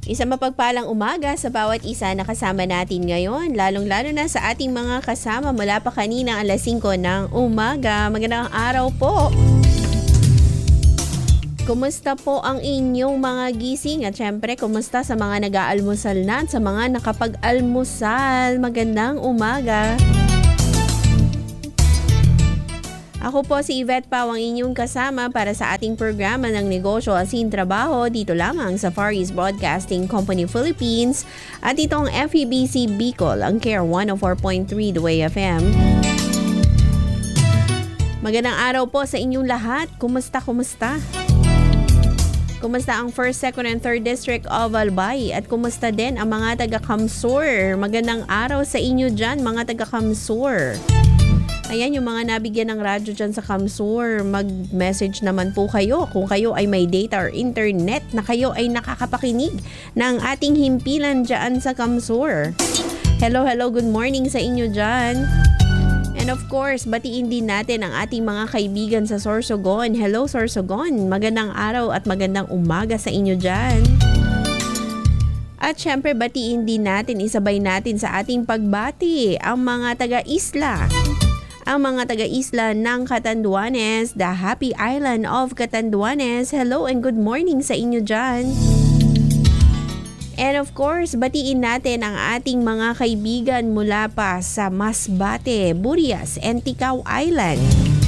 Isang mapagpalang umaga sa bawat isa na kasama natin ngayon, lalong-lalo na sa ating mga kasama mula pa kanina alas 5 ng umaga. Magandang araw po! Kumusta po ang inyong mga gising? At syempre, kumusta sa mga nag-aalmusal na at sa mga nakapag-almusal? Magandang umaga! Ako po si Yvette Pau, ang inyong kasama para sa ating programa ng Negosyo Asin Trabaho dito lamang sa Far East Broadcasting Company Philippines at itong FEBC Bicol, ang Care 104.3 The Way FM. Magandang araw po sa inyong lahat. Kumusta? Kumusta ang 1st, 2nd, and 3rd District of Albay? At kumusta din ang mga taga-Kamsur? Magandang araw sa inyo dyan, mga taga-Kamsur. Ayan, yung mga nabigyan ng radyo dyan sa Kamsur, mag-message naman po kayo kung kayo ay may data or internet na kayo ay nakakapakinig ng ating himpilan dyan sa Kamsur. Hello, good morning sa inyo dyan. And of course, batiin din natin ang ating mga kaibigan sa Sorsogon. Hello, Sorsogon. Magandang araw at magandang umaga sa inyo dyan. At syempre, batiin din natin, isabay natin sa ating pagbati ang mga taga-isla. Ang mga taga-isla ng Catanduanes, the Happy Island of Catanduanes. Hello and good morning sa inyo dyan. And of course, batiin natin ang ating mga kaibigan mula pa sa Masbate, Burias, and Ticao Island.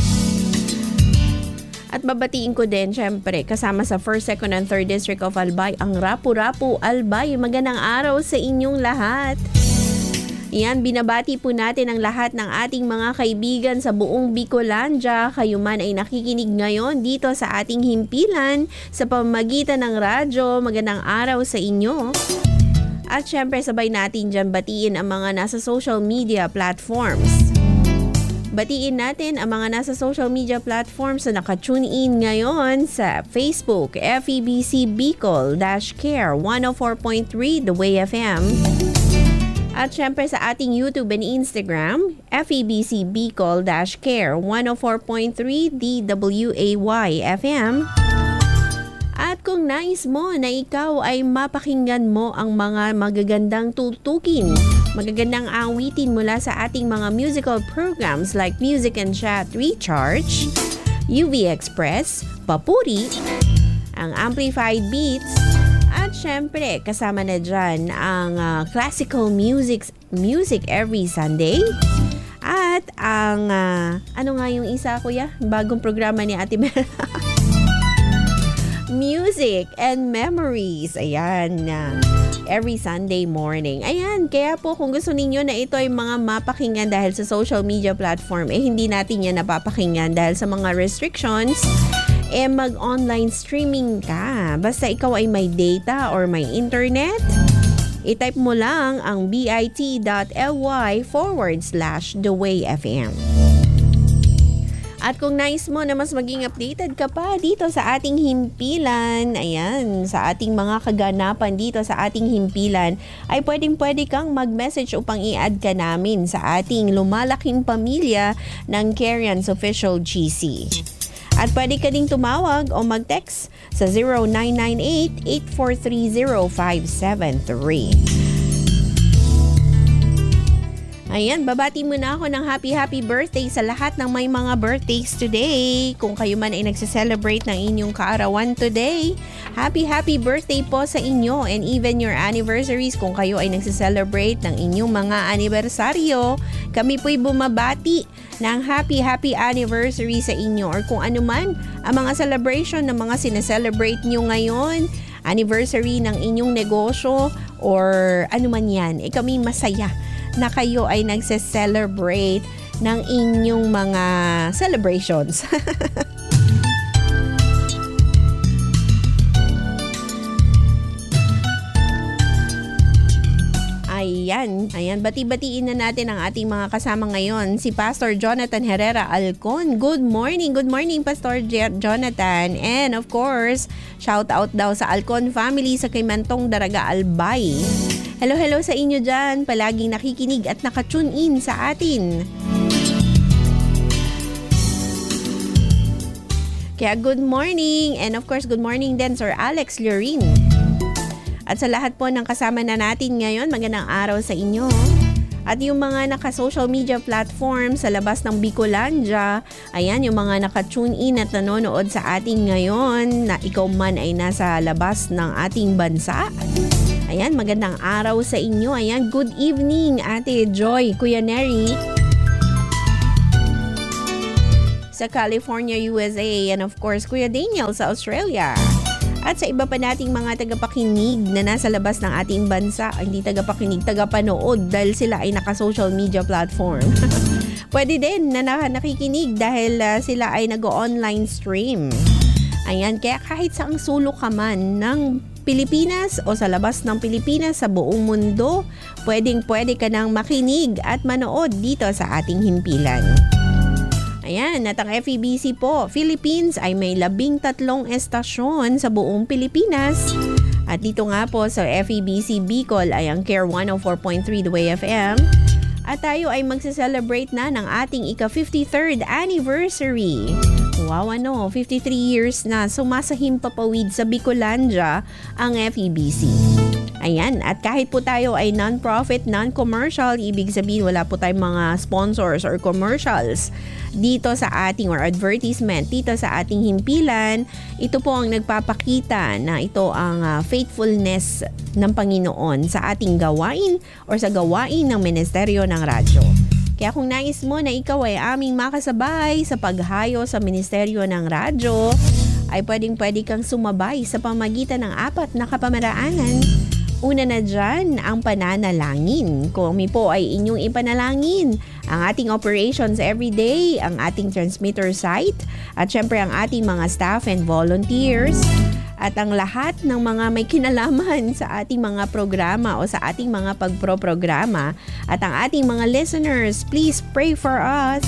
At babatiin ko din, syempre, kasama sa 1st, 2nd, and 3rd District of Albay, ang Rapu-Rapu Albay. Magandang araw sa inyong lahat. Yan, binabati po natin ang lahat ng ating mga kaibigan sa buong Bicolandia. Kayo man ay nakikinig ngayon dito sa ating himpilan sa pamamagitan ng radyo. Magandang araw sa inyo. At syempre sabay natin dyan batiin ang mga nasa social media platforms. Batiin natin ang mga nasa social media platforms na naka-tune in ngayon sa Facebook, FEBC Bicol-Care 104.3 The Way FM. At syempre sa ating YouTube and Instagram, FEBC Bicol-Care 104.3 DWAY FM. At kung nais mo na ikaw ay mapakinggan mo ang mga magagandang tutukin, magagandang awitin mula sa ating mga musical programs like Music and Chat Recharge, UV Express, Papuri, ang Amplified Beats, at syempre, kasama na dyan ang classical music every Sunday. At ang, ano nga yung isa, kuya? Bagong programa ni Ate Mel. Music and Memories. Ayan, every Sunday morning. Ayan, kaya po kung gusto ninyo na ito ay mga mapakinggan dahil sa social media platform, hindi natin yan napapakinggan dahil sa mga restrictions, mag-online streaming ka. Basta ikaw ay may data or may internet, i-type mo lang ang bit.ly/thewayfm. At kung nais mo na mas maging updated ka pa dito sa ating himpilan, ayan, sa ating mga kaganapan dito sa ating himpilan, ay pwede kang mag-message upang i-add ka namin sa ating lumalaking pamilya ng Carians Official GC. At pwede ka ding tumawag o mag-text sa 0998-8430-573. Ayan, babati muna ako ng happy birthday sa lahat ng may mga birthdays today. Kung kayo man ay nagse-celebrate ng inyong kaarawan today, happy birthday po sa inyo, and even your anniversaries kung kayo ay nagse-celebrate ng inyong mga anibersaryo. Kami po'y bumabati ng happy anniversary sa inyo, or kung ano man ang mga celebration na mga sineselebrate nyo ngayon, anniversary ng inyong negosyo or ano man yan, kami masaya na kayo ay nagse-celebrate ng inyong mga celebrations. Ayan, bati-batiin na natin ang ating mga kasama ngayon. Si Pastor Jonathan Herrera Alcon. Good morning, Pastor Jonathan. And of course, shout out daw sa Alcon family sa Kaymantong Daraga Albay. Hello sa inyo dyan. Palaging nakikinig at nakatune in sa atin. Kaya good morning. And of course, good morning din Sir Alex Lurin. At sa lahat po ng kasama na natin ngayon, magandang araw sa inyo. At yung mga naka-social media platform sa labas ng Bicolandia, ayan, yung mga naka-tune in at nanonood sa ating ngayon na ikaw man ay nasa labas ng ating bansa. Ayan, magandang araw sa inyo. Ayan, good evening, Ate Joy, Kuya Neri. Sa California, USA, and of course, Kuya Daniel sa Australia. At sa iba pa nating mga tagapakinig na nasa labas ng ating bansa, hindi tagapakinig, tagapanood dahil sila ay naka-social media platform. Pwede din na nakikinig dahil sila ay nag-online stream. Ayan, kaya kahit saang sulok ka man ng Pilipinas o sa labas ng Pilipinas sa buong mundo, pwede ka nang makinig at manood dito sa ating himpilan. Ayan, at ang FEBC po, Philippines ay may 13 estasyon sa buong Pilipinas. At dito nga po sa FEBC Bicol ay ang Care 104.3 The Way FM. At tayo ay magse-celebrate na ng ating ika-53rd anniversary. Wow, 53 years na sumasahimpapawid sa Bicolandia ang FEBC. Ayan, at kahit po tayo ay non-profit, non-commercial, ibig sabihin wala po tayong mga sponsors or commercials dito sa ating or advertisement dito sa ating himpilan, ito po ang nagpapakita na ito ang faithfulness ng Panginoon sa ating gawain or sa gawain ng Ministeryo ng Radyo. Kaya kung nais mo na ikaw ay aming makasabay sa paghayo sa Ministeryo ng Radyo, ay pwede kang sumabay sa pamagitan ng 4 na kapamaraanan. Una na dyan, ang pananalangin. Kung po ay inyong ipanalangin ang ating operations everyday, ang ating transmitter site, at syempre ang ating mga staff and volunteers, at ang lahat ng mga may kinalaman sa ating mga programa o sa ating mga pagproprograma, at ang ating mga listeners, please pray for us.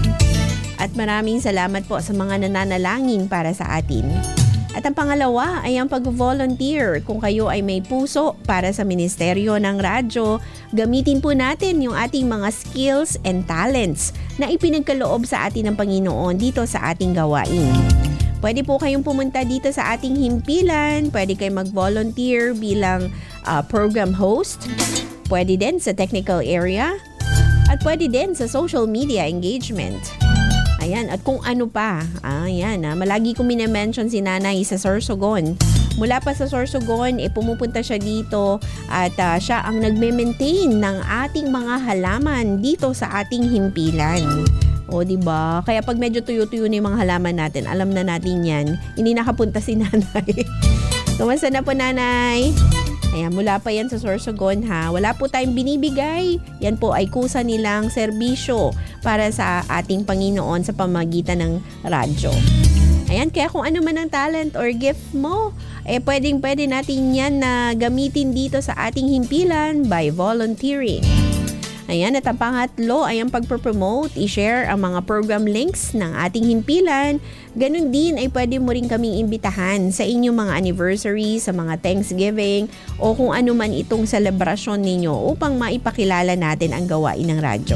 At maraming salamat po sa mga nananalangin para sa atin. At ang pangalawa ay ang pag-volunteer. Kung kayo ay may puso para sa Ministeryo ng Radyo, gamitin po natin yung ating mga skills and talents na ipinagkaloob sa atin ng Panginoon dito sa ating gawain. Pwede po kayong pumunta dito sa ating himpilan, pwede kayong mag-volunteer bilang program host, pwede din sa technical area, at pwede din sa social media engagement. Ayan, at kung ano pa, malagi kong minimension si Nanay sa Sorsogon. Mula pa sa Sorsogon, pumupunta siya dito at siya ang nagme-maintain ng ating mga halaman dito sa ating himpilan. O, diba? Kaya pag medyo tuyo-tuyo na yung mga halaman natin, alam na natin yan, hindi nakapunta si Nanay. Kumusta na po, Nanay? Ayan, mula pa yan sa Sorsogon ha. Wala po tayong binibigay. Yan po ay kusa nilang serbisyo para sa ating Panginoon sa pamagitan ng radyo. Ayan, kaya kung ano man ang talent or gift mo, pwede natin yan na gamitin dito sa ating himpilan by volunteering. Ayan, at ang pangatlo ay ang pagpropromote, i-share ang mga program links ng ating himpilan. Ganun din ay pwede mo rin kaming imbitahan sa inyong mga anniversary, sa mga Thanksgiving, o kung ano man itong selebrasyon ninyo upang maipakilala natin ang gawain ng radyo.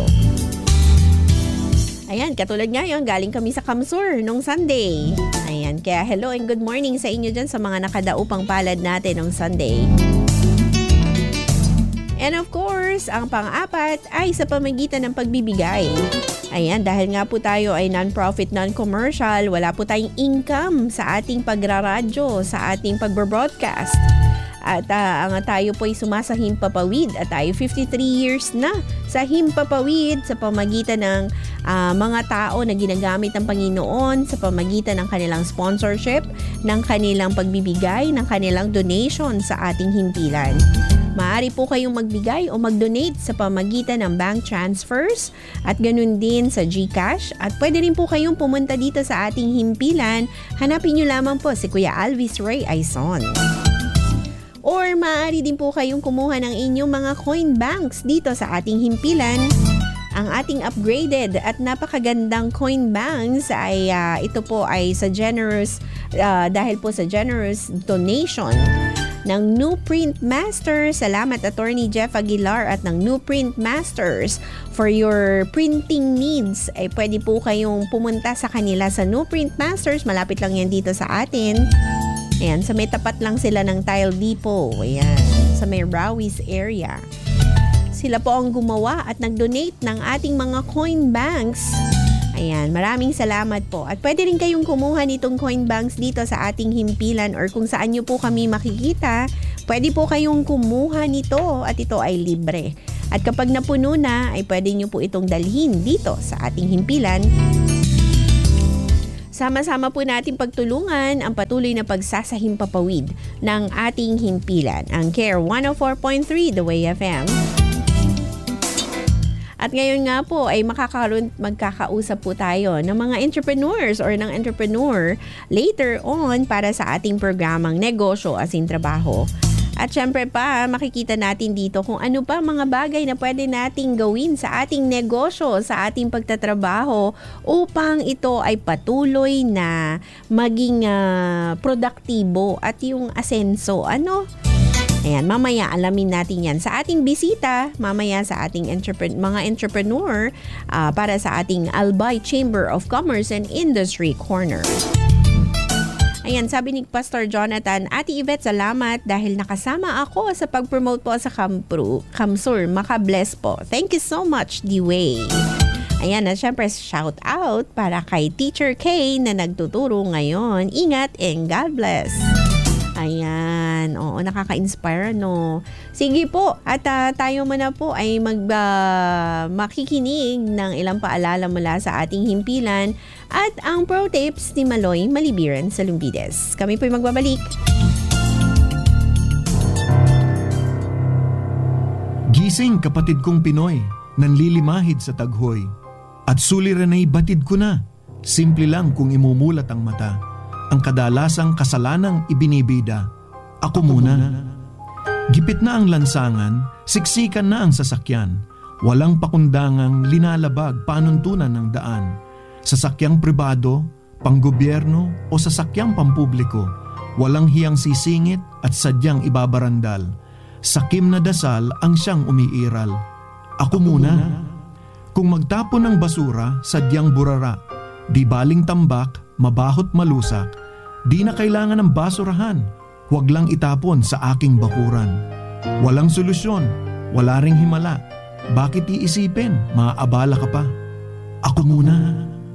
Ayan, katulad ngayon, galing kami sa Kamsur nung Sunday. Ayan, kaya hello and good morning sa inyo dyan sa mga nakadaupang palad natin nung Sunday. And of course, ang pang-apat ay sa pamagitan ng pagbibigay. Ayan, dahil nga po tayo ay non-profit, non-commercial, wala po tayong income sa ating pagraradyo, sa ating pagbo-broadcast. At ang tayo po ay sumasahimpapawid at tayo 53 years na sa himpapawid sa pamagitan ng mga tao na ginagamit ng Panginoon sa pamagitan ng kanilang sponsorship, ng kanilang pagbibigay, ng kanilang donation sa ating himpilan. Maaari po kayong magbigay o mag-donate sa pamagitan ng bank transfers at ganun din sa GCash. At pwede rin po kayong pumunta dito sa ating himpilan. Hanapin nyo lamang po si Kuya Alvis Ray Aizon. Or maaari din po kayong kumuha ng inyong mga coin banks dito sa ating himpilan. Ang ating upgraded at napakagandang coin banks ay ito po ay sa generous dahil po sa generous donation ng New Print Masters. Salamat Attorney Jeff Aguilar at ng New Print Masters for your printing needs. Ay pwede po kayong pumunta sa kanila sa New Print Masters. Malapit lang yan dito sa atin. Ayan, sa may tapat lang sila ng Tile Depot. Ayan, sa may Rawis area. Sila po ang gumawa at nag-donate ng ating mga coin banks. Ayan, maraming salamat po. At pwede rin kayong kumuha nitong coin banks dito sa ating himpilan or kung saan nyo po kami makikita, pwede po kayong kumuha nito at ito ay libre. At kapag napuno na, ay pwede nyo po itong dalhin dito sa ating himpilan. Sama-sama po natin pagtulungan ang patuloy na pagsasahimpapawid ng ating himpilan. Ang Care 104.3 The Way FM. At ngayon nga po ay magkakausap po tayo ng mga entrepreneurs or ng entrepreneur later on para sa ating programang Negosyo as in Trabaho. At syempre pa, makikita natin dito kung ano pa mga bagay na pwede nating gawin sa ating negosyo, sa ating pagtatrabaho upang ito ay patuloy na maging produktibo at yung asenso. Ayan, mamaya alamin natin yan sa ating bisita, mamaya sa ating mga entrepreneur para sa ating Albay Chamber of Commerce and Industry Corner. Ayan, sabi ni Pastor Jonathan, Ate Yvette, salamat dahil nakasama ako sa pag-promote po sa Kamsur. Maka-bless po. Thank you so much, D-Way. Ayan, at syempre shout out para kay Teacher K na nagtuturo ngayon. Ingat and God bless. Ayan, oo, nakaka-inspire, no? Sige po, at tayo muna po ay makikinig ng ilang paalala mula sa ating himpilan at ang pro tips ni Maloy Malibiran sa Lumbides. Kami po'y magbabalik. Gising kapatid kong Pinoy, nanlilimahid sa taghoy. At suliran ay batid ko na, simple lang kung imumulat ang mata. Ang kadalasang kasalanang ibinibida, ako muna. Gipit na ang lansangan, siksikan na ang sasakyan. Walang pakundangang linalabag panuntunan ng daan. Sasakyang pribado, panggobyerno o sasakyang pampubliko, walang hiyang sisingit at sadyang ibabarandal. Sakim na dasal ang siyang umiiral. Ako muna. Kung magtapon ng basura, sadyang burara. Di baling tambak, mabahot malusak, di na kailangan ng basurahan, huwag lang itapon sa aking bakuran. Walang solusyon, wala ring himala, bakit iisipin, maaabala ka pa? Ako muna.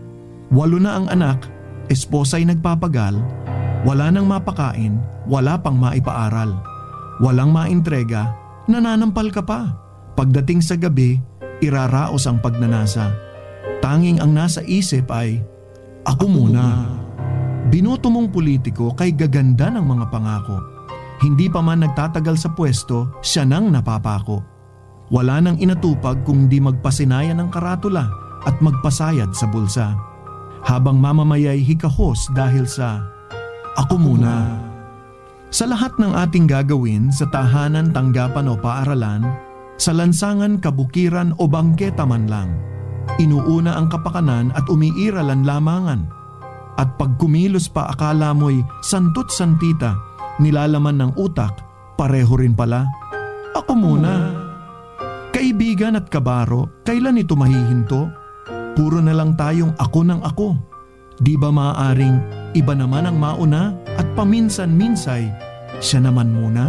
8 na ang anak, esposa'y nagpapagal, wala nang mapakain, wala pang maipaaral. Walang maintrega, nananampal ka pa. Pagdating sa gabi, iraraos ang pagnanasa. Tanging ang nasa isip ay, ako muna. Binoto mong politiko kay gaganda ng mga pangako. Hindi pa man nagtatagal sa pwesto, siya nang napapako. Wala nang inatupag kung di magpasinaya ng karatula at magpasayad sa bulsa. Habang mamamayay hikahos dahil sa, ako muna. Sa lahat ng ating gagawin sa tahanan, tanggapan o paaralan, sa lansangan, kabukiran o bangketa man lang, inuuna ang kapakanan at umiiral ang lamangan. At pag kumilos pa akala mo'y santot santita, nilalaman ng utak, pareho rin pala. Ako muna. Kaibigan at kabaro, kailan ito mahihinto? Puro na lang tayong ako ng ako. Di ba maaaring iba naman ang mauna at paminsan-minsay, siya naman muna?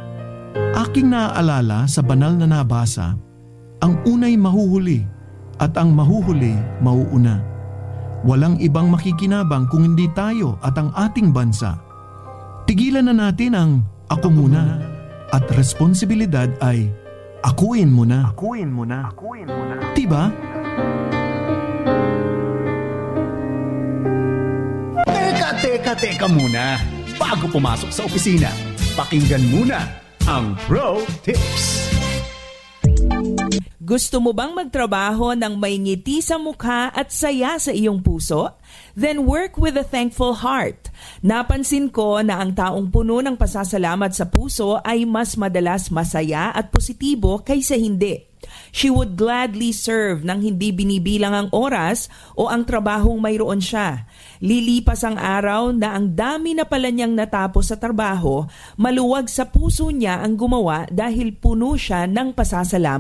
Aking naaalala sa banal na nabasa, ang unay mahuhuli at ang mahuhuli mauuna. Walang ibang makikinabang kung hindi tayo at ang ating bansa. Tigilan na natin ang ako muna at responsibilidad ay akuin mo na. Akuin mo na. Akuin mo na. Diba? Teka muna. Bago pumasok sa opisina, pakinggan muna ang Pro Tips. Gusto mo bang magtrabaho ng may ngiti sa mukha at saya sa iyong puso? Then work with a thankful heart. Napansin ko na ang taong puno ng pasasalamat sa puso ay mas madalas masaya at positibo kaysa hindi. She would gladly serve nang hindi binibilang ang oras o ang trabahong mayroon siya. Lilipas ang araw na ang dami na pala niyang natapos sa trabaho, maluwag sa puso niya ang gumawa dahil puno siya ng pasasalamat.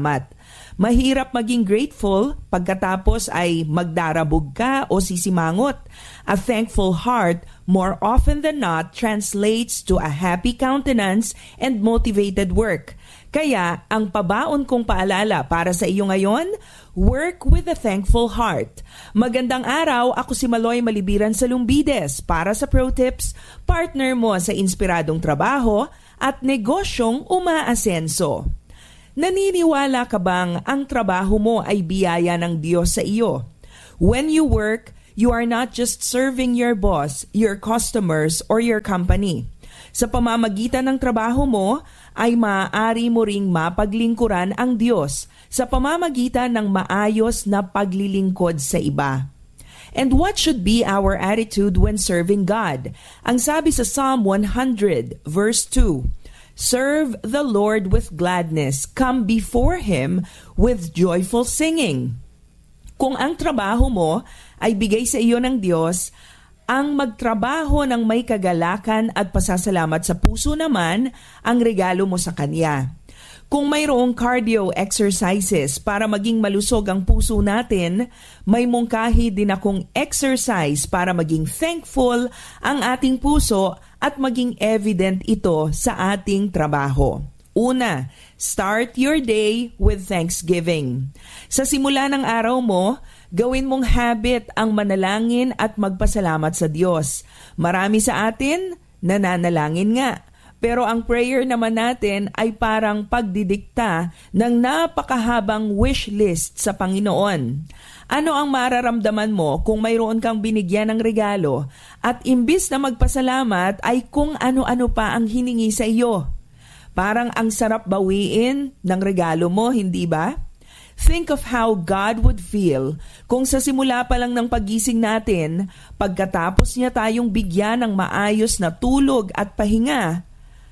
Mahirap maging grateful pagkatapos ay magdarabog ka o sisimangot. A thankful heart, more often than not, translates to a happy countenance and motivated work. Kaya, ang pabaon kong paalala para sa iyo ngayon, work with a thankful heart. Magandang araw, ako si Maloy Malibiran sa Lumbides para sa Pro Tips, partner mo sa inspiradong trabaho at negosyong umaasenso. Naniniwala ka bang ang trabaho mo ay biyaya ng Diyos sa iyo? When you work, you are not just serving your boss, your customers, or your company. Sa pamamagitan ng trabaho mo, ay maaari mo ring mapaglingkuran ang Diyos sa pamamagitan ng maayos na paglilingkod sa iba. And what should be our attitude when serving God? Ang sabi sa Psalm 100 verse 2, "Serve the Lord with gladness, come before Him with joyful singing." Kung ang trabaho mo ay bigay sa iyo ng Diyos, ang magtrabaho ng may kagalakan at pasasalamat sa puso naman ang regalo mo sa Kanya. Kung mayroong cardio exercises para maging malusog ang puso natin, may mungkahi din akong exercise para maging thankful ang ating puso at maging evident ito sa ating trabaho. Una, start your day with thanksgiving. Sa simula ng araw mo, gawin mong habit ang manalangin at magpasalamat sa Diyos. Marami sa atin, nananalangin nga. Pero ang prayer naman natin ay parang pagdidikta ng napakahabang wish list sa Panginoon. Ano ang mararamdaman mo kung mayroon kang binigyan ng regalo at imbis na magpasalamat ay kung ano-ano pa ang hiningi sa iyo? Parang ang sarap bawiin ng regalo mo, hindi ba? Think of how God would feel kung sa simula pa lang ng pagising natin, pagkatapos niya tayong bigyan ng maayos na tulog at pahinga,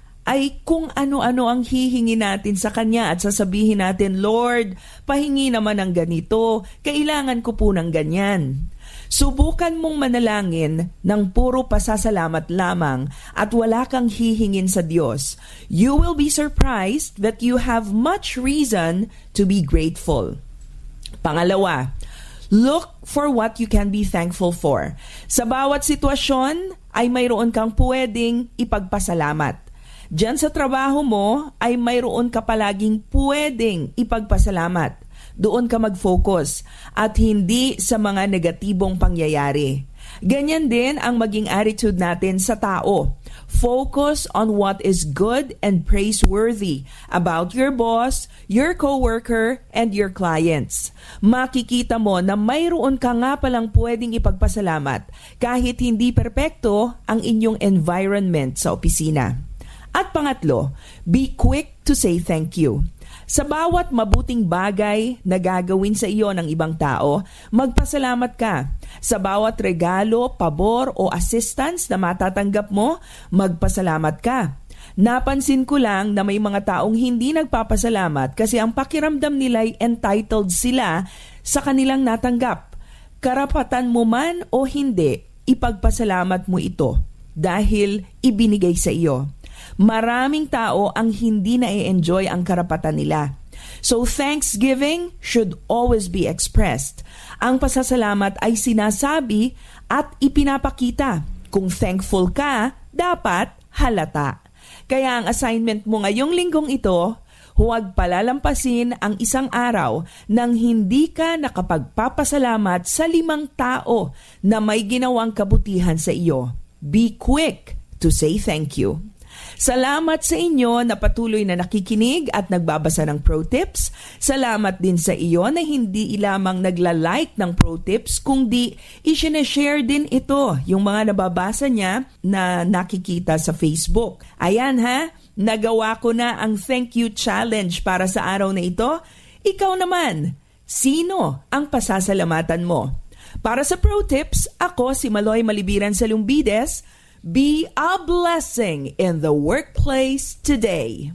ay kung ano-ano ang hihingi natin sa Kanya at sasabihin natin, "Lord, pahingi naman ng ganito, kailangan ko po ng ganyan." Subukan mong manalangin ng puro pasasalamat lamang at wala kang hihingin sa Diyos. You will be surprised that you have much reason to be grateful. Pangalawa, look for what you can be thankful for. Sa bawat sitwasyon ay mayroon kang pwedeng ipagpasalamat. Diyan sa trabaho mo ay mayroon ka palaging pwedeng ipagpasalamat. Doon ka mag-focus at hindi sa mga negatibong pangyayari. Ganyan din ang maging attitude natin sa tao. Focus on what is good and praiseworthy about your boss, your coworker, and your clients. Makikita mo na mayroon ka nga palang pwedeng ipagpasalamat kahit hindi perpekto ang inyong environment sa opisina. At pangatlo, be quick to say thank you. Sa bawat mabuting bagay na gagawin sa iyo ng ibang tao, magpasalamat ka. Sa bawat regalo, pabor o assistance na matatanggap mo, magpasalamat ka. Napansin ko lang na may mga taong hindi nagpapasalamat kasi ang pakiramdam nila'y entitled sila sa kanilang natanggap. Karapatan mo man o hindi, ipagpasalamat mo ito dahil ibinigay sa iyo. Maraming tao ang hindi na-enjoy ang karapatan nila. So thanksgiving should always be expressed. Ang pasasalamat ay sinasabi at ipinapakita. Kung thankful ka, dapat halata. Kaya ang assignment mo ngayong linggong ito, huwag palalampasin ang isang araw nang hindi ka nakapagpapasalamat sa 5 tao na may ginawang kabutihan sa iyo. Be quick to say thank you. Salamat sa inyo na patuloy na nakikinig at nagbabasa ng Pro Tips. Salamat din sa iyo na hindi ilamang nagla-like ng Pro Tips, kundi i-share din ito, yung mga nababasa niya na nakikita sa Facebook. Ayan ha, nagawa ko na ang Thank You Challenge para sa araw na ito. Ikaw naman, sino ang pasasalamatan mo? Para sa Pro Tips, ako si Maloy Malibiran sa Lumbides. Be a blessing in the workplace today.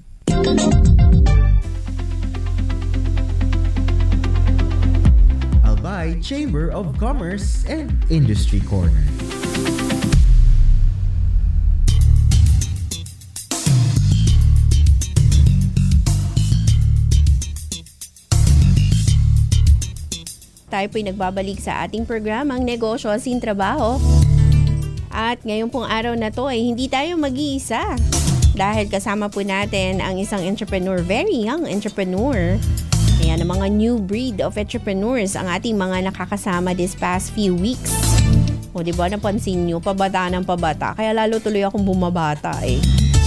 Albay Chamber of Commerce and Industry Corner. tayo po'y nagbabalik sa ating programang Negosyo Sin Trabaho. At ngayong pong araw na to ay hindi tayo mag-iisa. Dahil kasama po natin ang isang entrepreneur, very young entrepreneur. Ayan, ang mga new breed of entrepreneurs ang ating mga nakakasama this past few weeks. O diba, napansin nyo, pabata ng pabata. Kaya lalo tuloy akong bumabata eh.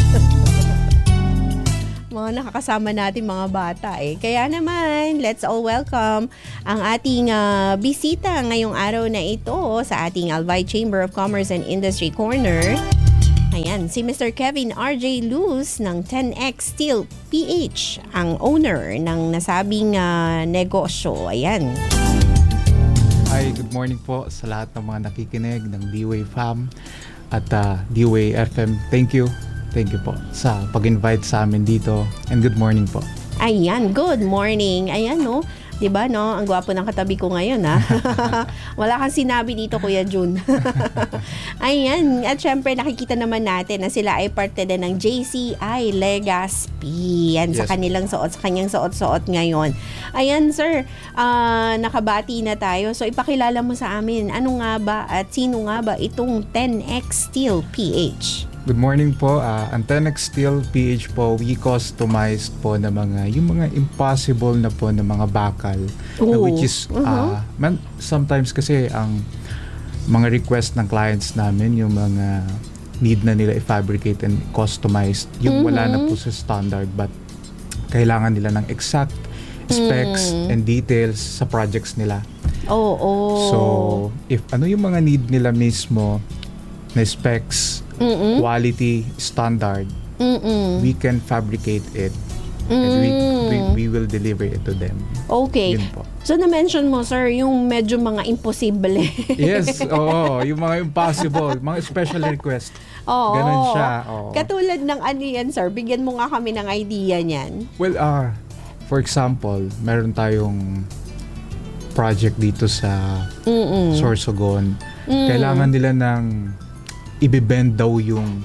Mga nakakasama natin mga bata eh. Kaya naman, let's all welcome ang ating bisita ngayong araw na ito sa ating Albay Chamber of Commerce and Industry Corner. Ayan, si Mr. Kevin R.J. Luz ng 10X Steel PH, ang owner ng nasabing negosyo. Ayan. Hi, good morning po sa lahat ng mga nakikinig ng D-Way Fam at D-Way FM. Thank you po sa pag-invite sa amin dito and good morning po. Ayan, good morning. Ayan no, 'di ba no? Ang gwapo ng katabi ko ngayon ha. Wala kang sinabi dito Kuya Jun. Ayan, at syempre nakikita naman natin na sila ay parte din ng JCI Legazpi. Yan sa Yes. kanilang suot, sa kanyang suot ngayon. Ayan sir, nakabati na tayo. So ipakilala mo sa amin, ano nga ba at sino nga ba itong 10X Steel PH? Good morning po. Ang 10X Steel PH po, we customized po na yung mga impossible na po na mga bakal. Which is, sometimes kasi ang mga request ng clients namin, yung mga need na nila i-fabricate and customized, yung wala na po sa standard but kailangan nila ng exact specs and details sa projects nila. So, if ano yung mga need nila mismo na specs, quality, standard, we can fabricate it and we will deliver it to them. Okay. Yun po. So na-mention mo sir, yung medyo mga imposible. Yes, oo. Yung mga impossible, mga special request. Oo. Ganon siya. Oo. Katulad ng ano yan sir, bigyan mo nga kami ng idea niyan. Well, for example, meron tayong project dito sa Sorsogon. Kailangan nila ng ibibend daw yung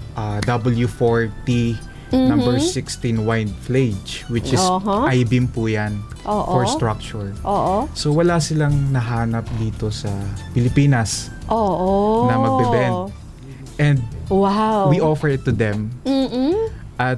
W40 number 16 wide flage, which is I-beam po yan for structure. So wala silang nahanap dito sa Pilipinas na magbe-bend. And we offer it to them. At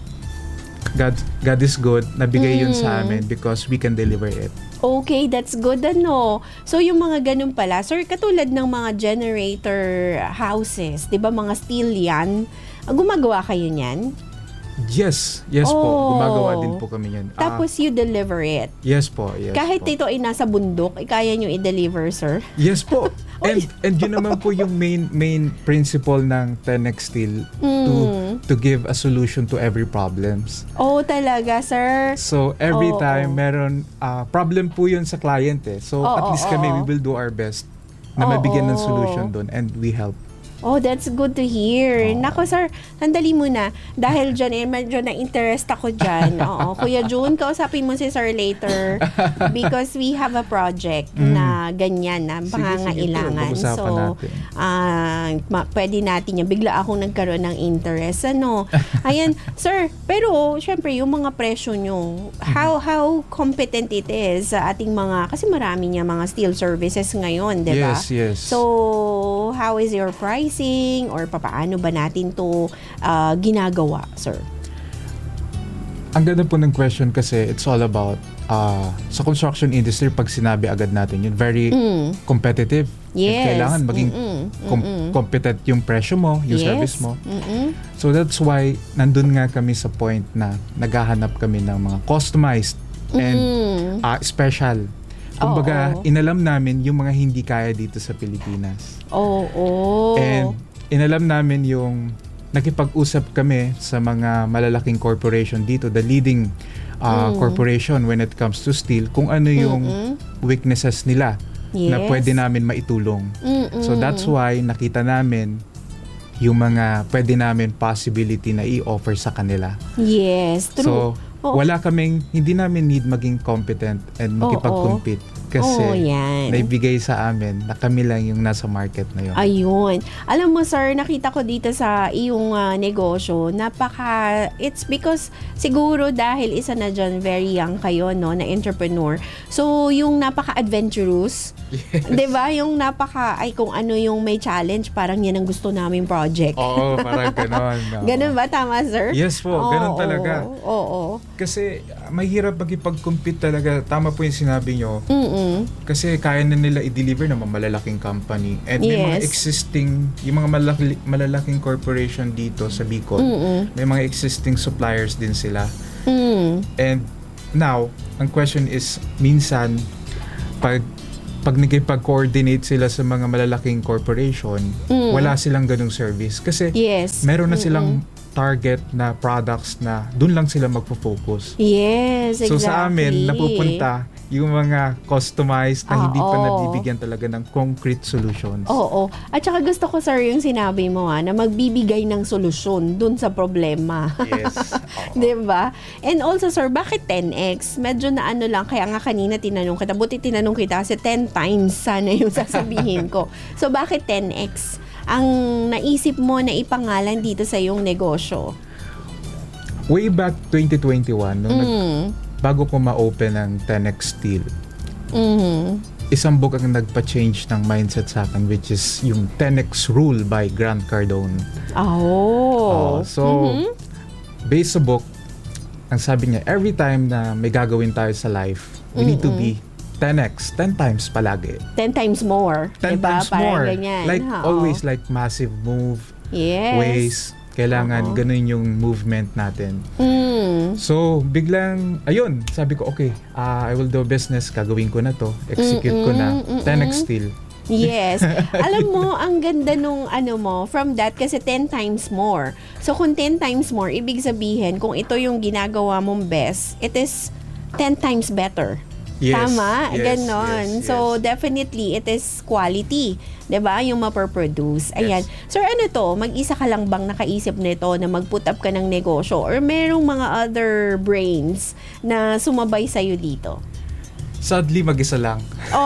God is good, nabigay yun sa amin because we can deliver it. Okay, that's good ano. So yung mga ganun pala, sir, katulad ng mga generator houses, 'di ba mga steel 'yan? Gumagawa kayo niyan? Yes po, gumagawa din po kami yan. Tapos you deliver it. Yes po, yes. Kahit po. ito ay nasa bundok, kaya nyo i-deliver, sir? Yes po. And yun naman po yung main principle ng 10X Steel to give a solution to every problems. Oh, talaga, sir? So every time meron problem po yun sa client eh. So at least kami we will do our best na mabigyan ng solution doon and we help. Oh, that's good to hear. Nako, sir, sandali muna. Dahil dyan, medyo na-interest ako dyan. Oo. Kuya June, kausapin mo si sir later because we have a project na ganyan, na pangangailangan. Sige, so, pwede natin yan. Bigla akong nagkaroon ng interest. Ano? Ayan, sir, pero, syempre, yung mga presyo nyo, how competent it is sa ating mga, kasi marami niya mga steel services ngayon, di ba? Yes. So, how is your pricing or papaano ba natin to ginagawa, sir? Ang ganda po ng question kasi it's all about sa construction industry, pag sinabi agad natin yun, very competitive. Yes. And kailangan maging competent yung presyo mo, yung service mo. So that's why nandun nga kami sa point na naghahanap kami ng mga customized and special. Kumbaga, inalam namin yung mga hindi kaya dito sa Pilipinas. And inalam namin yung nakipag-usap kami sa mga malalaking corporation dito, the leading corporation when it comes to steel, kung ano yung weaknesses nila na pwede namin maitulong. So that's why nakita namin yung mga pwede namin possibility na i-offer sa kanila. Yes, true. So, hindi namin need maging competent and makipag-compete. Oh, yan. naibigay sa amin na kami lang yung nasa market na yun. Ayun. Alam mo sir, nakita ko dito sa iyong negosyo, it's because siguro dahil isa na dyan, very young kayo, no, na entrepreneur. So, yung napaka-adventurous, Yes. 'di ba? Yung kung ano yung may challenge, parang yan ang gusto naming project. Oo, parang ganon. No. Ganun ba? Tama, sir? Yes po, ganun talaga. Oo. Kasi mahirap magipag-compete talaga. Tama po yung sinabi nyo. Mm-mm. Kasi kaya na nila i-deliver ng mga malalaking company. And may mga Yes. existing, yung mga malalaking corporation dito sa Bicol, may mga existing suppliers din sila. Mm. And now, ang question is, minsan, pag nagipag-coordinate sila sa mga malalaking corporation, wala silang ganung service. Kasi Yes. meron na silang target na products na dun lang sila magpo-focus. Yes, exactly. So sa amin, napupunta yung mga customized na hindi pa Oo. nabibigyan talaga ng concrete solutions. Oo. At saka gusto ko, sir, yung sinabi mo na magbibigay ng solusyon dun sa problema. Yes. Oo. 'Di ba? And also, sir, bakit 10x? Medyo na ano lang, kaya nga kanina tinanong kita, buti tinanong kita kasi 10 times sana yung sasabihin ko. So, bakit 10x? Ang naisip mo na ipangalan dito sa iyong negosyo? Way back 2021, Mm. bago ko ma-open ang 10X Steel, Mhm. isang book ang nagpa-change ng mindset sa akin, which is yung 10X Rule by Grant Cardone. Oh. So, based sa book, ang sabi niya, every time na may gagawin tayo sa life, we need to be 10x, 10 times palagi. 10 times more. 10 diba? times Parang more. ganyan. Like Oo. always, like massive move, Yes. ways, kailangan Oo. ganun yung movement natin. Mm. So, biglang, ayun, sabi ko, okay, I will do business, gagawin ko na to, execute ko na, 10x Steel. Yes. Alam mo, ang ganda nung from that, kasi 10 times more. So, kung 10 times more, ibig sabihin, kung ito yung ginagawa mong best, it is 10 times better. Yes, Tama? yes, Ganon. yes, So, yes. definitely, it is quality. 'Di ba? Yung mapaproduce. Ayan. Yes. Sir, ano to? Mag-isa ka lang bang nakaisip nito na mag-put up ka ng negosyo? Or merong mga other brains na sumabay sa'yo dito? Sadly, mag-isa lang.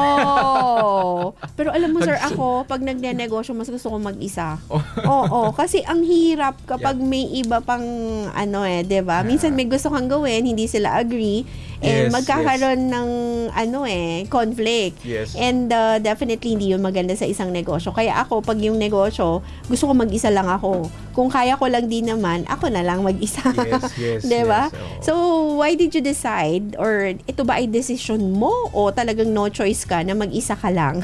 Oh. Pero alam mo, sir, ako, pag nagne-negosyo, mas gusto ko mag-isa. Oo. Kasi ang hirap kapag may iba pang, 'di ba? Minsan may gusto kang gawin, hindi sila agree. And Yes, magkakaroon ng, conflict. Yes. And definitely, hindi yun maganda sa isang negosyo. Kaya ako, pag yung negosyo, gusto ko mag-isa lang ako. Kung kaya ko lang din naman, ako na lang mag-isa. Yes, 'Di ba? yes, oo. So, why did you decide, or ito ba ay decision mo, o talagang no choice ka na mag-isa ka lang?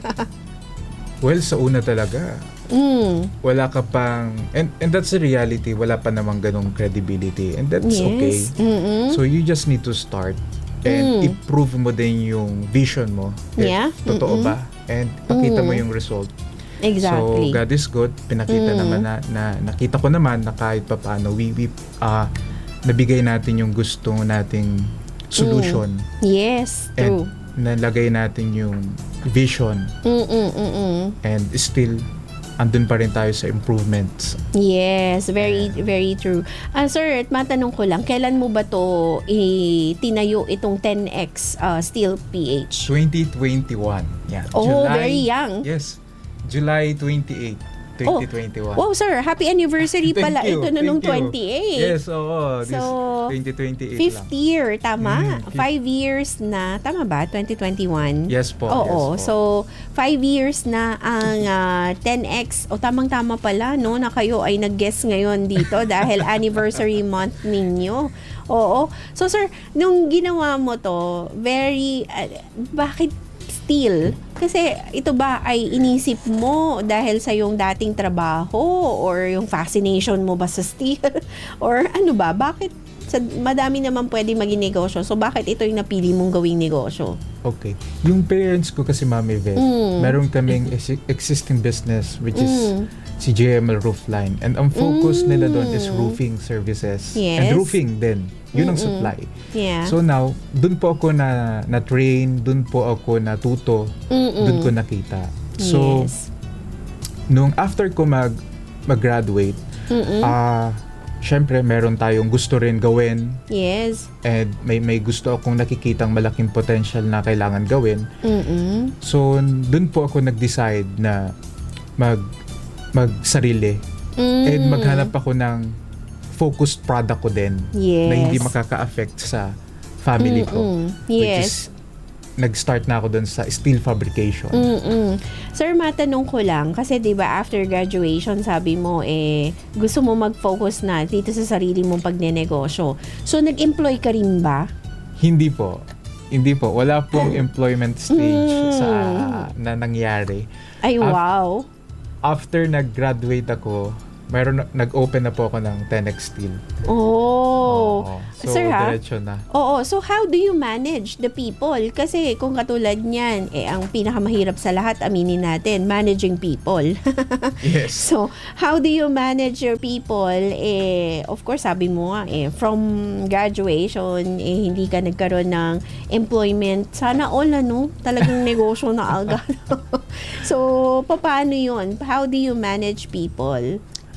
Well, sa una talaga, wala ka pang, and that's the reality, wala pa namang ganong credibility, and that's okay. Yes. Mm-mm. So you just need to start and improve mo din yung vision mo. If Yeah. totoo ba? And pakita mo yung result. Exactly. So God is good. Pinakita naman na nakita ko naman na kahit pa paano we nabigay natin yung gusto nating solution. Yes, true. And nalagay natin yung vision, and still andun pa rin tayo sa improvements. Yes, very true. Sir, at matanong ko lang, kailan mo ba to tinayo itong 10X Steel PH? 2021. Yeah. Oh, very young. Yes. July 28, 2021. Wow, sir, happy anniversary Thank pala you, ito nung thank you. 28. Yes, oo. This So, 2028 Fifth lang. year, tama? 5 fifth. years na, tama ba? 2021? Yes po. Oo. yes po. So, 5 years na ang 10X. O, tamang-tama pala, no, na kayo ay nag-guest ngayon dito dahil anniversary month ninyo. Oo. So, sir, nung ginawa mo to, bakit steel? Kasi ito ba ay inisip mo dahil sa yung dating trabaho, or yung fascination mo ba sa steel? Or ano ba? Bakit? Madami naman pwede maging negosyo. So, bakit ito yung napili mong gawing negosyo? Okay. Yung parents ko kasi, Mami Vet, meron kaming existing business which is si JML Roofline. And ang focus nila doon is roofing services. Yes. And roofing din. Yun ang supply. Yeah. So now, dun po ako na-train, dun po ako natuto, dun ko nakita. So, yes. nung after ko mag-graduate, syempre meron tayong gusto rin gawin Yes. and may gusto akong nakikitang malaking potential na kailangan gawin. Mm-mm. So, dun po ako nag-decide na magsarili and maghanap ako ng focused product ko din Yes. na hindi makaka-affect sa family ko. Which Yes. is, nag-start na ako dun sa steel fabrication. Sir, matanong ko lang, kasi 'di ba after graduation, sabi mo gusto mo mag-focus na dito sa sarili mong pagnenegosyo. So nag-employ ka rin ba? Hindi po. Wala pong employment stage na nangyari. Ay, wow. After nag-graduate ako, nag-open na po ako ng 10X Steel. Oh. Oo. So, Sir, ha? diretso na. Oo, so how do you manage the people? Kasi kung katulad niyan, ang pinakamahirap sa lahat, aminin natin, managing people. Yes. So, how do you manage your people? Of course, sabi mo nga, from graduation, hindi ka nagkaroon ng employment. Sana all, talagang negosyo na agad. So, paano yun? How do you manage people?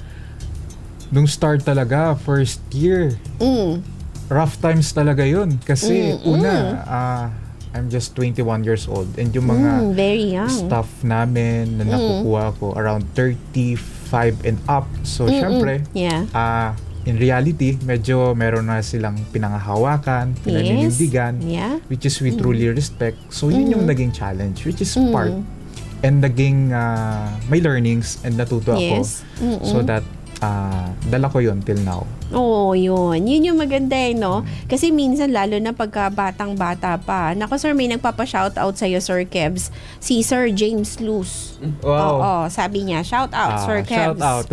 Nung start talaga, first year, rough times talaga yun. Kasi I'm just 21 years old and yung mga Very young. staff namin na nakukuha ko around 35 and up. So, syempre, Yeah. in reality, medyo meron na silang pinangahawakan, pinaninindigan, Yeah. which is we truly respect. So, yun yung naging challenge, which is part. And naging may learnings and natuto ako. Yes. So that dala ko yun till now. Oo, yun. Yun yung maganda no? Kasi minsan, lalo na pagka batang-bata pa. Nako, sir, may nagpapa-shoutout sa'yo, Sir Kebs. Si Sir James Luz. Wow. Oo, sabi niya, shoutout, Sir Kebs. Shout out.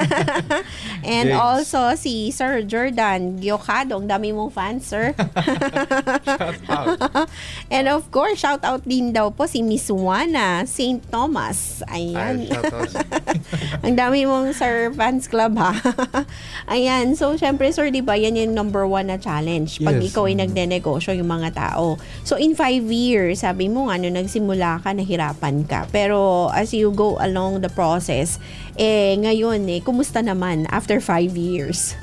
And James. also, si Sir Jordan Giocado. Ang dami mong fans, sir. Shout out. And of course, shoutout din daw po si Miss Juana St. Thomas. Ayan. Shout out. Ang dami mong Sir Fans Club, ha? Ayan. So, syempre, sir, di ba, yan yung number 1 na challenge. Pag Yes. ikaw ay nagnenegosyo, yung mga tao. So, in 5 years, sabi mo nga, nung nagsimula ka, nahirapan ka. Pero, as you go along the process, ngayon, kumusta naman after 5 years?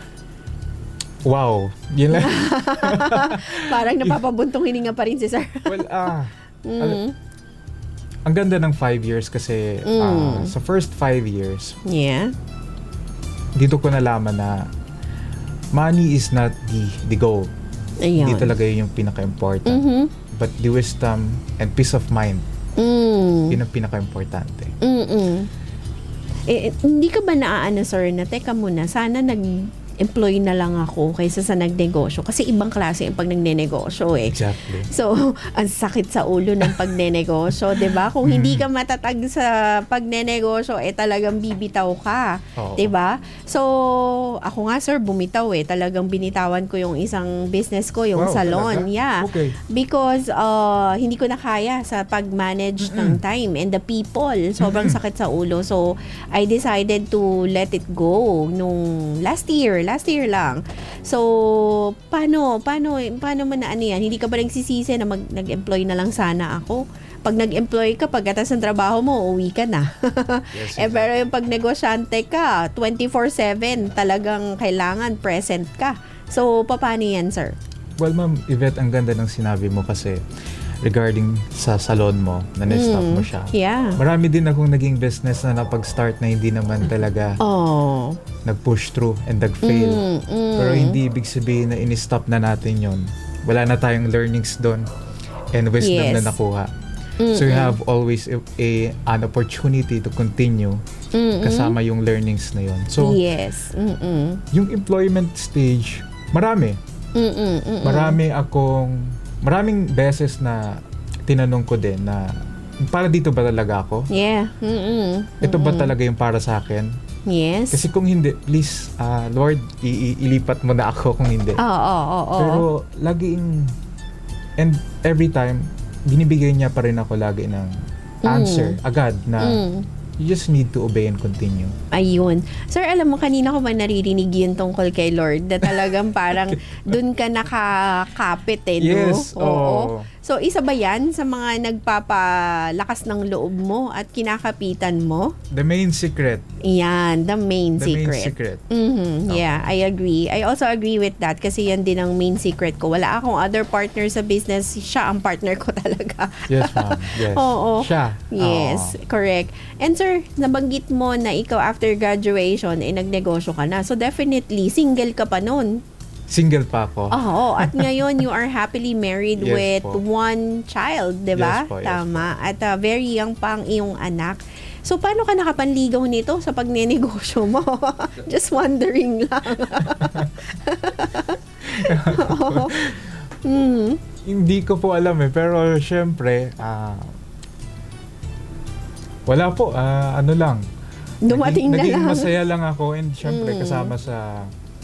Wow. Yun lang. Parang napapabuntong hininga pa rin si sir. Well, ang ganda ng 5 years kasi sa first 5 years, Yeah. dito ko nalaman na money is not the goal. Ayan. Hindi talaga yun yung pinaka-important. But the wisdom and peace of mind, yun ang pinaka-importante. Hindi ka ba naaano, sir, na teka muna, sana nag-employ na lang ako kaysa sa nagnegosyo? Kasi ibang klase yung pag nagnenegosyo Exactly. So, ang sakit sa ulo ng pagnenegosyo, 'di ba? Kung hindi ka matatag sa pagnenegosyo, talagang bibitaw ka, Oo. 'di ba? So, ako nga, sir, bumitaw talagang binitawan ko yung isang business ko, yung Wow, salon. talaga? Yeah. Okay. Because hindi ko na kaya sa pag-manage ng time and the people. Sobrang sakit sa ulo. So, I decided to let it go nung last year lang. So, paano mo na ano yan? Hindi ka ba nagsisisi na nag-employ na lang sana ako? Pag nag-employ ka, pagkatas ng trabaho mo, uwi ka na. Yes, Pero yung pag negosyante ka, 24/7, talagang kailangan present ka. So, paano yan, sir? Well, Ma'am Yvette, ang ganda ng sinabi mo kasi regarding sa salon mo, na na-stop mo siya. Yeah. Marami din akong naging business na napag-start na hindi naman talaga Oh. nag-push through and nag-fail. Pero hindi ibig sabihin na in-stop na natin yon. Wala na tayong learnings doon and wisdom Yes. na nakuha. So you have always an opportunity to continue kasama yung learnings na yon. So Yes. yung employment stage, marami. Maraming beses na tinanong ko din na para dito ba talaga ako? Yeah. Ito ba talaga yung para sa akin? Yes. Kasi kung hindi, please, Lord, ilipat mo na ako kung hindi. Oo. Pero laging, and every time, binibigay niya pa rin ako lagi ng answer agad na you just need to obey and continue. Ayun. Sir, alam mo, kanina ko ba naririnig yun tungkol kay Lord na talagang parang dun ka nakakapit no? Yes, oo. So, isa ba yan sa mga nagpapalakas ng loob mo at kinakapitan mo? The main secret. Yan, the main The secret. main secret. Yeah, I agree. I also agree with that kasi yan din ang main secret ko. Wala akong other partner sa business. Siya ang partner ko talaga. Yes, ma'am. Yes. Oo. Siya. Yes, correct. And sir, nabanggit mo na ikaw after graduation, nagnegosyo ka na. So definitely, single ka pa nun. Single pa ako. Oo. At ngayon, you are happily married Yes with po. one child, di ba? Yes po, yes Tama. At very young pa ang iyong anak. So, paano ka nakapanligaw nito sa pagnenegosyo mo? Just wondering lang. Oo. Hindi ko po alam pero syempre, wala po, ano lang. Dumating na naging lang. masaya lang ako and syempre kasama sa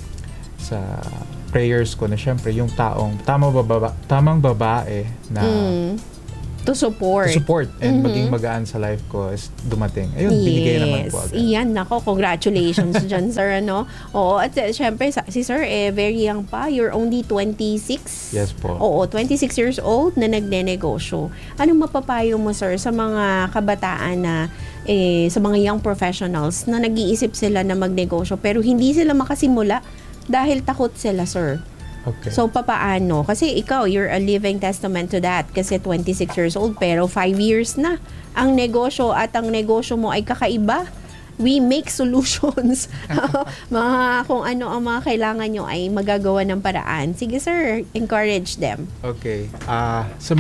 prayers ko na syempre yung tamang babae na To support. to support and maging magaan sa life ko is dumating. Ayun, binigay naman po agad. Iyan, nako, congratulations dyan, sir, ano? Oo, at syempre, si sir, very young pa. You're only 26. Yes po. Oo, 26 years old na nagnenegosyo. Anong mapapayo mo, sir, sa mga kabataan na, sa mga young professionals na nag-iisip sila na magnegosyo pero hindi sila makasimula dahil takot sila, sir? Okay. So, papaano? Kasi ikaw, you're a living testament to that. Kasi 26 years old, pero 5 years na ang negosyo at ang negosyo mo ay kakaiba. We make solutions. Kung ano ang mga kailangan nyo ay magagawa ng paraan. Sige, sir, encourage them. Okay. Sa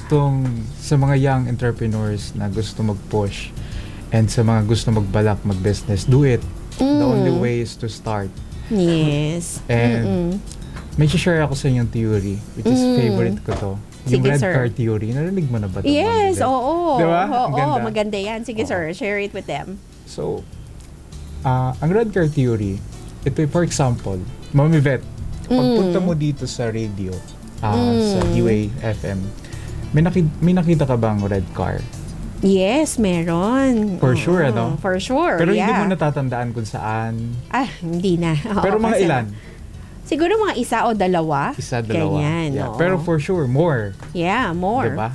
mga young entrepreneurs na gusto mag-push and sa mga gusto magbalak mag-business, do it. The only way is to start. Yes. And may share ako sa inyong theory, which is favorite ko to. Yung Sige, red sir. car theory. Narinig mo na ba ito? Yes, oo. Diba? Ang Oo, ganda. maganda yan. Sige, Oo. sir, share it with them. So, ang red car theory, ito for example, Ma'am Yvette, pagpunta mo dito sa radio, sa DWAY FM, may nakita ka bang red car? Yes, meron. For sure, ano? For sure, Pero yeah. hindi mo natatandaan kung saan. Hindi na. Oo, Pero mga kasi- ilan? Siguro mga isa o dalawa. Isa, dalawa. Ganyan, Yeah. oo. Pero for sure, more. Yeah, more. Diba?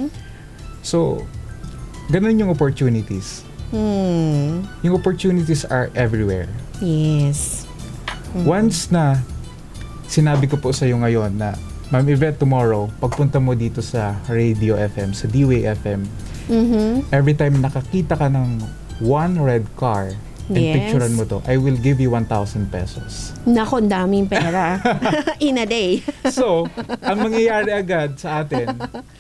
So, ganun yung opportunities. Yung opportunities are everywhere. Yes. Once na sinabi ko po sa iyo ngayon na, Ma'am Yvette, tomorrow, pagpunta mo dito sa Radio FM, sa DWAY FM, every time nakakita ka ng one red car, and Yes. picturean mo to, I will give you 1,000 pesos. Naku, ang daming pera. In a day. So, ang mangyayari agad sa atin,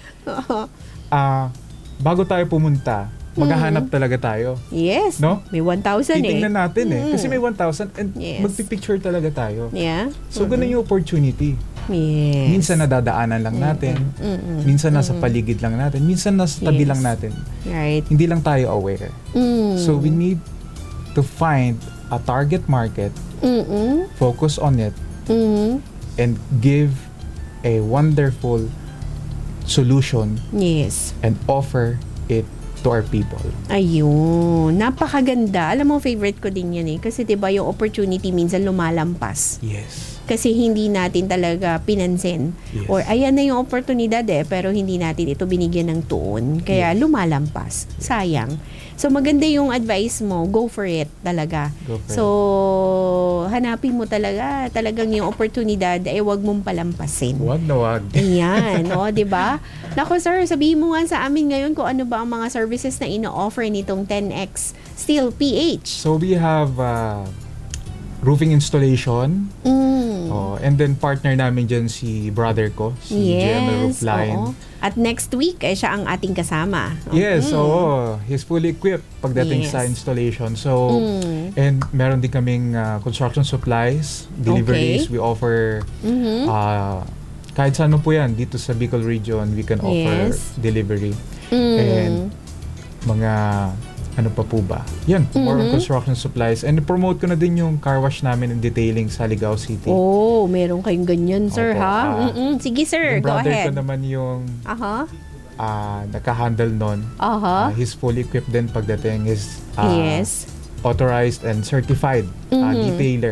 bago tayo pumunta, maghahanap talaga tayo. Yes. No? May 1,000 Titingnan natin Kasi may 1,000 and Yes. magpipicture talaga tayo. Yeah. So, ganun yung opportunity. Yes. Minsan nadadaanan lang natin. Minsan nasa paligid lang natin. Minsan nasa tabi Yes. lang natin. Right. Hindi lang tayo aware. So, we need to find a target market, focus on it, and give a wonderful solution Yes. and offer it to our people. Ayun. Napakaganda. Alam mo, favorite ko din yan Kasi 'di ba yung opportunity minsan lumalampas. Yes. Kasi hindi natin talaga pinansin. Yes. Or ayan na yung oportunidad pero hindi natin ito binigyan ng tuon. Kaya lumalampas. Sayang. So maganda yung advice mo. Go for it talaga. Go for So hanapin mo talagang yung oportunidad wag mong palampasin. Wag na wag. Ayan, 'di ba? Nako sir, sabihin mo nga sa amin ngayon kung ano ba ang mga services na ino-offer nitong 10X Steel PH. So we have roofing installation. And then partner namin dyan si brother ko, si GML Roofline. oo. At next week, siya ang ating kasama. Yes, oo. He's fully equipped pagdating Yes. sa installation. So, and meron din kaming construction supplies, deliveries. Okay. We offer, kahit saan po yan, dito sa Bicol region, we can offer Yes. delivery. And mga, ano pa po ba? Yan, more on construction supplies. And promote ko na din yung car wash namin and detailing sa Ligao City. Oh, meron kayong ganyan, sir, Opo, ha? Sige, sir. Yung Go brother ko ahead. naman yung Aha. naka-handle nun. Aha. He's fully equipped din pagdating. He's Yes. authorized and certified detailer.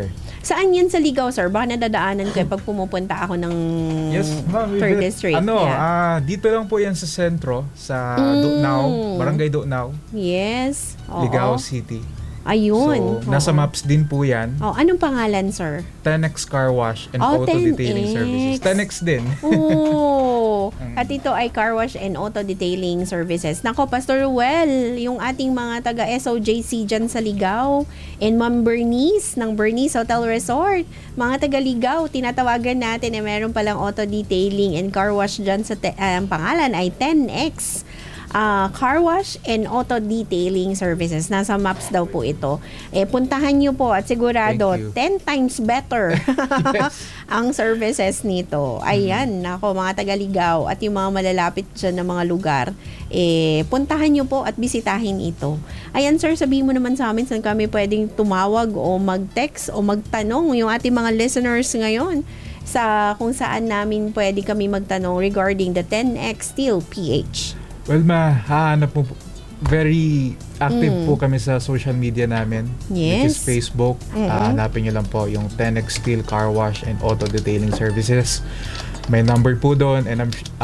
Saan yan sa Ligaw, sir? Baka nadadaanan ko pag pumupunta ako ng Yes, ma'am. 3rd District. Dito lang po yan sa sentro, sa Dugnao, Barangay Dugnao, Yes. Oo. Ligaw City. Ayun. So, nasa Oo. maps din po yan. Anong pangalan, sir? 10X Car Wash and Auto 10X. Detailing Services. 10X din. Oh, at ito ay car wash and auto detailing services. Nako, Pastor Ruel, yung ating mga taga SOJC dyan sa Ligaw, and Ma'am Bernice ng Bernice Hotel Resort. Mga taga Ligaw, tinatawagan natin na meron palang auto detailing and car wash dyan sa ang pangalan ay 10X. Car wash and auto detailing services. Nasa maps daw po ito. Puntahan nyo po at sigurado Thank you. 10 times better Yes. ang services nito. Ayan, nako mga taga-Ligaw at yung mga malalapit dyan na mga lugar, puntahan nyo po at bisitahin ito. Ayan sir, sabihin mo naman sa amin saan kami pwedeng tumawag o mag-text o magtanong yung ating mga listeners ngayon sa kung saan namin pwede kami magtanong regarding the 10X Steel PH. Well, mahahanap po, very active po kami sa social media namin, which is Yes. Facebook. Hanapin nyo lang po yung 10X Steel Car Wash and Auto Detailing Services. May number po doon, and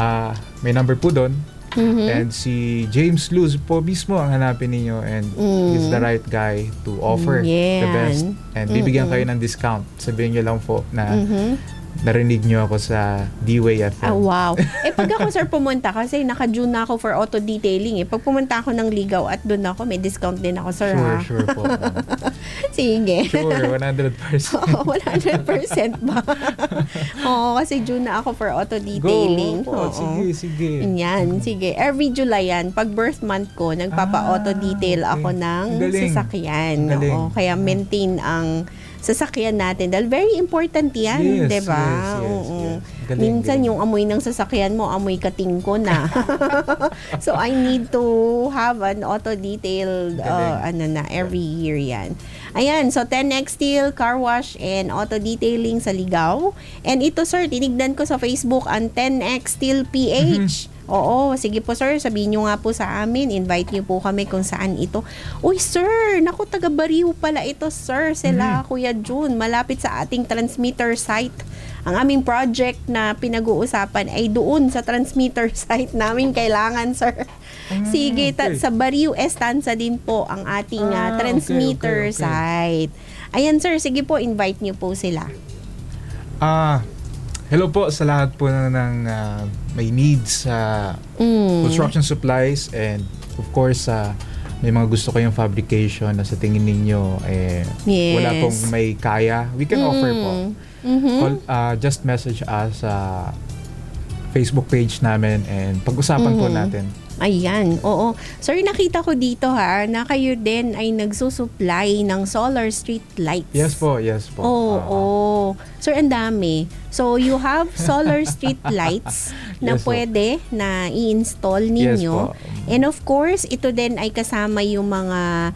and si James Luz po mismo ang hanapin ninyo, and he's the right guy to offer the best, and bibigyan kayo ng discount. Sabihin nyo lang po na narinig nyo ako sa D-Way FM. Wow. Pag ako sir pumunta, kasi naka-June na ako for auto detailing Pag pumunta ako ng Ligaw at doon ako, may discount din ako sir. Sure po. Sige. Sure, 100%. Oo, 100% ba? Oo, kasi June na ako for auto detailing. Go po. Sige. Yan, sige. Every July yan, pag birth month ko, nagpapa-auto detail ako ng Galing. sasakyan. Galing. Oo, kaya maintain ang sasakyan natin dahil very important yan, Yes, 'di ba? yes. Galing, Minsan galing. yung amoy ng sasakyan mo, amoy kating ko na. So I need to have an auto detailed every year yan. Ayan, so 10X Steel, car wash and auto detailing sa Ligaw. And ito sir, tinignan ko sa Facebook ang 10X Steel PH. Oo, sige po sir, sabihin nyo nga po sa amin, invite nyo po kami kung saan ito. Uy sir, naku, taga Bariw pala ito sir, sila Kuya June, malapit sa ating transmitter site. Ang aming project na pinag-uusapan ay doon sa transmitter site namin kailangan sir. Sige, sa Bariw Estanza din po ang ating transmitter okay. site. Ayan sir, sige po, invite nyo po sila. Hello po sa lahat po ng may needs sa construction supplies, and of course may mga gusto kayong fabrication na sa tingin ninyo Yes. wala pong may kaya, we can offer po. Just message us sa Facebook page namin and pag-usapan po natin. Ayan, oo. Sir, nakita ko dito na kayo din ay nagsusupply ng solar street lights. Yes po. Oo. Sir, ang dami. So, you have solar street lights na Yes po. pwede na i-install ninyo. Yes po. And of course, ito din ay kasama yung mga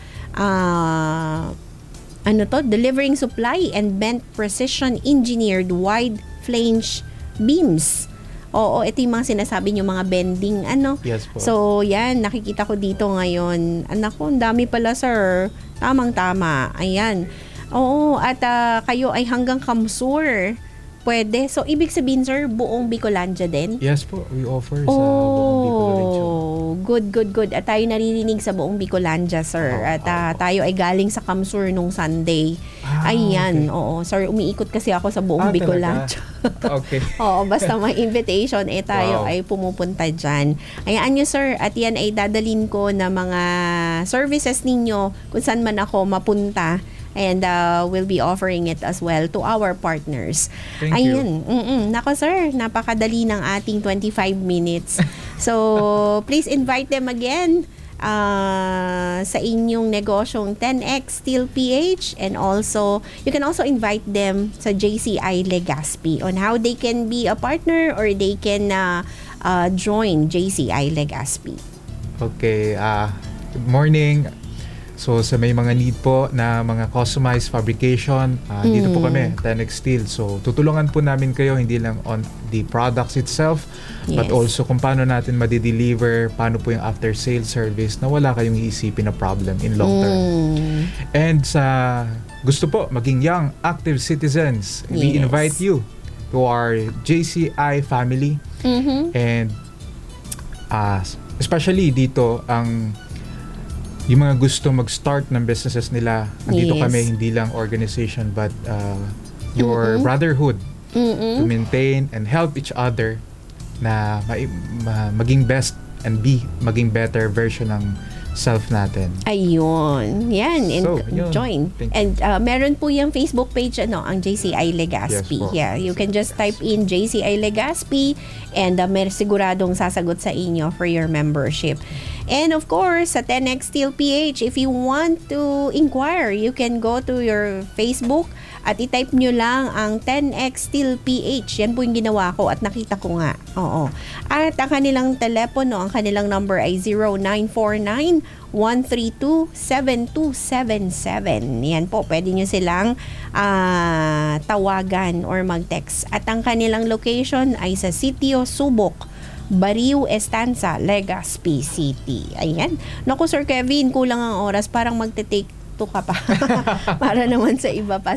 delivering supply and bent precision engineered wide flange beams. Oo, ito yung mga sinasabi nyo, mga bending, Yes po. So, yan, nakikita ko dito ngayon. Anak ko, ang dami pala, sir. Tamang-tama. Ayan. Oo, at kayo ay hanggang Kamsur. Pwede. So, ibig sabihin, sir, buong Bicolandia din? Yes po, we offer sa buong Bicol region. Good. At tayo naririnig sa buong Bicolandia, sir. At tayo ay galing sa Kamsur nung Sunday. Ayan, okay. oo. Sir, umiikot kasi ako sa buong Bicolandia. Okay. Oo, basta may invitation, tayo Wow. ay pumupunta dyan. Ayaan nyo, sir, at yan ay dadalin ko na mga services ninyo kung saan man ako mapunta. And we'll be offering it as well to our partners. Thank Ayun. Nako, sir, napakadali ng ating 25 minutes. So, please invite them again sa inyong negosyong 10X Steel PH, and also you can also invite them sa JCI Legazpi on how they can be a partner or they can join JCI Legazpi. Okay, good morning. So sa may mga need po na mga customized fabrication, dito po kami, 10X Steel. So tutulungan po namin kayo hindi lang on the products itself, but Yes. also kung paano natin ma-deliver, paano po yung after sales service na wala kayong iisipin na problem in long term. And sa gusto po maging young, active citizens, we Yes. invite you to our JCI family. And especially dito, yung mga gusto mag-start ng businesses nila, andito Yes. kami, hindi lang organization but your brotherhood to maintain and help each other na maging best and maging better version ng self natin. Ayun. Yan. And So, yun. join. Thank you. And meron po yung Facebook page, ang JCI Legazpi. Yes po. Yeah, you can just type in JCI Legazpi and may siguradong sasagot sa inyo for your membership. And of course, sa 10X Steel PH, if you want to inquire, you can go to your Facebook at i-type nyo lang ang 10X Steel PH. Yan po yung ginawa ko at nakita ko nga. Oo. At ang kanilang telepono, ang kanilang number ay 0949-132-7277. Yan po, pwede nyo silang tawagan or mag-text. At ang kanilang location ay sa Sitio Subok, Bariu Estanza, Legazpi City. Ayan. Naku, Sir Kevin, kulang ang oras. Parang magte-take 2 ka pa. Para naman sa iba pa.